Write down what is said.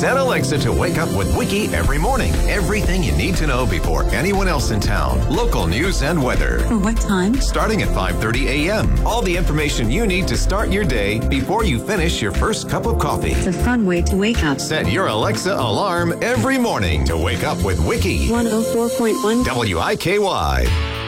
Set Alexa to wake up with Wiki every morning. Everything you need to know before anyone else in town. Local news and weather. For what time? Starting at 5:30 a.m. All the information you need to start your day before you finish your first cup of coffee. It's a fun way to wake up. Set your Alexa alarm every morning to wake up with Wiki. 104.1 WIKY.